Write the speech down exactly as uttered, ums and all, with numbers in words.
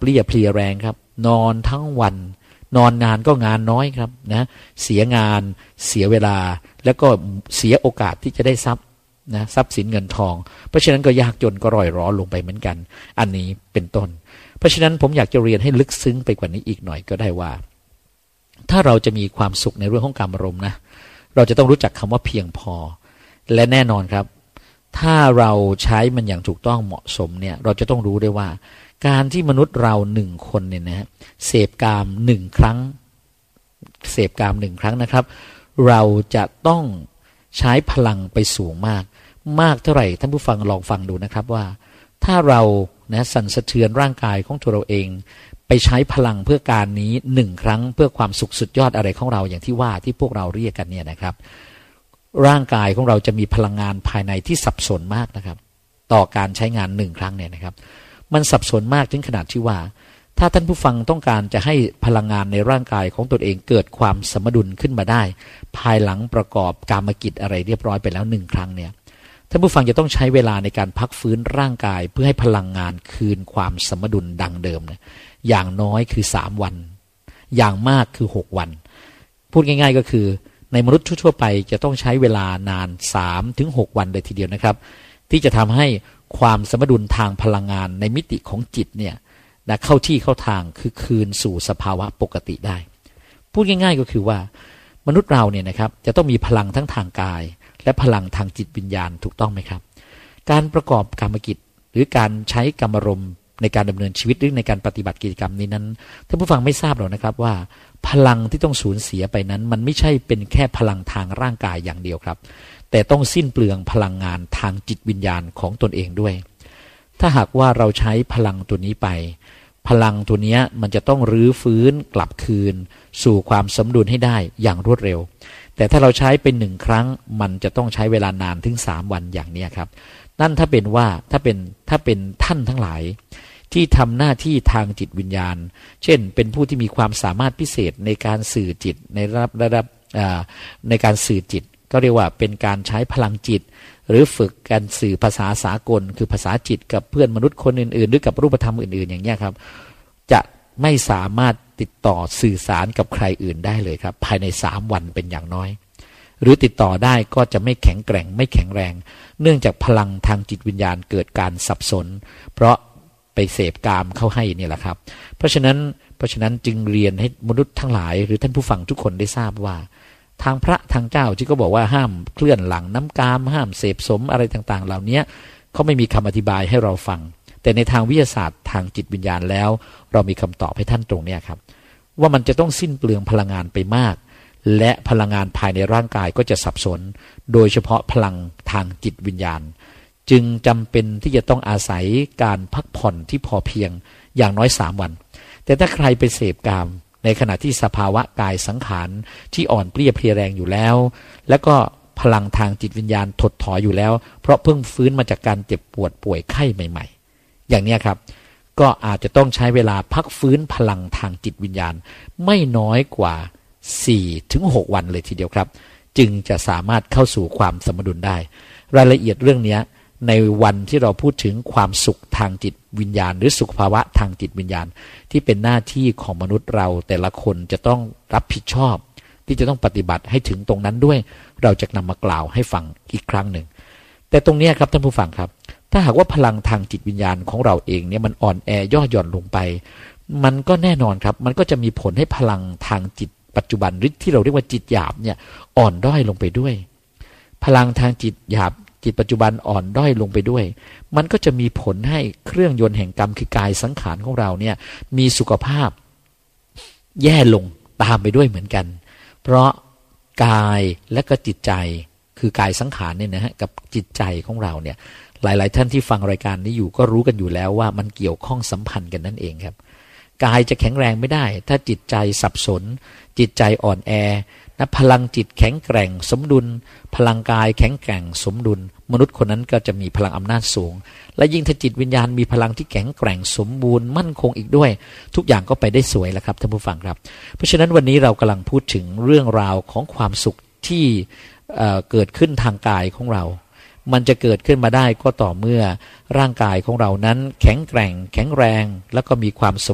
เปลี้ยเพลียแรงครับนอนทั้งวันนอนงานก็งานน้อยครับนะเสียงานเสียเวลาแล้วก็เสียโอกาสที่จะได้ทรัพย์นะทรัพย์สินเงินทองเพราะฉะนั้นก็ยากจนก็ร่อยร้อนลงไปเหมือนกันอันนี้เป็นต้นเพราะฉะนั้นผมอยากจะเรียนให้ลึกซึ้งไปกว่านี้อีกหน่อยก็ได้ว่าถ้าเราจะมีความสุขในเรื่องของกามารมณ์นะเราจะต้องรู้จักคำว่าเพียงพอและแน่นอนครับถ้าเราใช้มันอย่างถูกต้องเหมาะสมเนี่ยเราจะต้องรู้ได้ว่าการที่มนุษย์เราหนึ่งคนเนี่ยนะเสพกามหนึ่งครั้งเสพกามหนึ่งครั้งนะครับเราจะต้องใช้พลังไปสูงมากมากเท่าไหร่ท่านผู้ฟังลองฟังดูนะครับว่าถ้าเรานะสั่นสะเทือนร่างกายของตัวเราเองไปใช้พลังเพื่อการนี้หนึ่งครั้งเพื่อความสุขสุดยอดอะไรของเราอย่างที่ว่าที่พวกเราเรียกกันเนี่ยนะครับร่างกายของเราจะมีพลังงานภายในที่สับสนมากนะครับต่อการใช้งานหนึ่งครั้งเนี่ยนะครับมันสับสนมากถึงขนาดที่ว่าถ้าท่านผู้ฟังต้องการจะให้พลังงานในร่างกายของตนเองเกิดความสมดุลขึ้นมาได้ภายหลังประกอบกามกิจอะไรเรียบร้อยไปแล้วหนึ่งครั้งเนี่ยท่านผู้ฟังจะต้องใช้เวลาในการพักฟื้นร่างกายเพื่อให้พลังงานคืนความสมดุลดังเดิมเนี่ยอย่างน้อยคือสามวันอย่างมากคือหกวันพูดง่ายๆก็คือในมนุษย์ทั่วๆไปจะต้องใช้เวลานาน สามถึงหก วันเลยทีเดียวนะครับที่จะทำให้ความสมดุลทางพลังงานในมิติของจิตเนี่ยนะเข้าที่เข้าทางคือคืนสู่สภาวะปกติได้พูดง่ายๆก็คือว่ามนุษย์เราเนี่ยนะครับจะต้องมีพลังทั้งทางกายและพลังทางจิตวิญญาณถูกต้องไหมครับการประกอบกรรมกิจหรือการใช้กรรมารมณ์ในการดำเนินชีวิตหรือในการปฏิบัติกิจกรรมนี้นั้นท่านผู้ฟังไม่ทราบหรอกนะครับว่าพลังที่ต้องสูญเสียไปนั้นมันไม่ใช่เป็นแค่พลังทางร่างกายอย่างเดียวครับแต่ต้องสิ้นเปลืองพลังงานทางจิตวิญญาณของตนเองด้วยถ้าหากว่าเราใช้พลังตัวนี้ไปพลังตัวนี้มันจะต้องรื้อฟื้นกลับคืนสู่ความสมดุลให้ได้อย่างรวดเร็วแต่ถ้าเราใช้เป็นหนึ่งครั้งมันจะต้องใช้เวลานานถึงสามวันอย่างนี้ครับนั่นถ้าเป็นว่าถ้าเป็นถ้าเป็นท่านทั้งหลายที่ทำหน้าที่ทางจิตวิญญาณเช่นเป็นผู้ที่มีความสามารถพิเศษในการสื่อจิตในระดับระดับในการสื่อจิตก็เรียกว่าเป็นการใช้พลังจิตหรือฝึกการสื่อภาษาสากลคือภาษาจิตกับเพื่อนมนุษย์คนอื่นๆหรือกับรูปธรรมอื่นๆอย่างนี้ครับจะไม่สามารถติดต่อสื่อสารกับใครอื่นได้เลยครับภายในสามวันเป็นอย่างน้อยหรือติดต่อได้ก็จะไม่แข็งแกร่งไม่แข็งแรงเนื่องจากพลังทางจิตวิญญาณเกิดการสับสนเพราะไปเสพกามเข้าให้นี่แหละครับเพราะฉะนั้นเพราะฉะนั้นจึงเรียนให้มนุษย์ทั้งหลายหรือท่านผู้ฟังทุกคนได้ทราบว่าทางพระทางเจ้าที่ก็บอกว่าห้ามเคลื่อนหลังน้ำกามห้ามเสพสมอะไรต่างๆเหล่านี้เขาไม่มีคำอธิบายให้เราฟังแต่ในทางวิทยาศาสตร์ทางจิตวิญญาณแล้วเรามีคำตอบให้ท่านตรงนี้ครับว่ามันจะต้องสิ้นเปลืองพลังงานไปมากและพลังงานภายในร่างกายก็จะสับสนโดยเฉพาะพลังทางจิตวิญญาณจึงจำเป็นที่จะต้องอาศัยการพักผ่อนที่พอเพียงอย่างน้อยสามวันแต่ถ้าใครไปเสพกามในขณะที่สภาวะกายสังขารที่อ่อนเปรี้ยเพลียแรงอยู่แล้วแล้วก็พลังทางจิตวิญญาณถดถอยอยู่แล้วเพราะเพิ่งฟื้นมาจากการเจ็บปวดป่วยไข้ใหม่ๆอย่างนี้ครับก็อาจจะต้องใช้เวลาพักฟื้นพลังทางจิตวิญญาณไม่น้อยกว่า สี่ถึงหก วันเลยทีเดียวครับจึงจะสามารถเข้าสู่ความสมดุลได้รายละเอียดเรื่องนี้ในวันที่เราพูดถึงความสุขทางจิตวิญญาณหรือสุขภาวะทางจิตวิญญาณที่เป็นหน้าที่ของมนุษย์เราแต่ละคนจะต้องรับผิดชอบที่จะต้องปฏิบัติให้ถึงตรงนั้นด้วยเราจะนำมากล่าวให้ฟังอีกครั้งหนึ่งแต่ตรงนี้ครับท่านผู้ฟังครับถ้าหากว่าพลังทางจิตวิญญาณของเราเองเนี่ยมันอ่อนแอย่อหย่อนลงไปมันก็แน่นอนครับมันก็จะมีผลให้พลังทางจิตปัจจุบันหรือที่เราเรียกว่าจิตหยาบเนี่ยอ่อนด้อยลงไปด้วยพลังทางจิตหยาบจิตปัจจุบันอ่อนด้อยลงไปด้วยมันก็จะมีผลให้เครื่องยนต์แห่งกรรมคือกายสังขารของเราเนี่ยมีสุขภาพแย่ลงตามไปด้วยเหมือนกันเพราะกายและก็จิตใจคือกายสังขารเนี่ยนะฮะกับจิตใจของเราเนี่ยหลายๆท่านที่ฟังรายการนี้อยู่ก็รู้กันอยู่แล้วว่ามันเกี่ยวข้องสัมพันธ์กันนั่นเองครับกายจะแข็งแรงไม่ได้ถ้าจิตใจสับสนจิตใจอ่อนแอนะพลังจิตแข็งแกร่งสมดุลพลังกายแข็งแกร่งสมดุลมนุษย์คนนั้นก็จะมีพลังอำนาจสูงและยิ่งถ้าจิตวิญญาณมีพลังที่แข็งแกร่งสมบูรณ์มั่นคงอีกด้วยทุกอย่างก็ไปได้สวยแล้วครับท่านผู้ฟังครับเพราะฉะนั้นวันนี้เรากำลังพูดถึงเรื่องราวของความสุขที่เอ่อเกิดขึ้นทางกายของเรามันจะเกิดขึ้นมาได้ก็ต่อเมื่อร่างกายของเรานั้นแข็งแกร่งแข็งแรงแล้วก็มีความ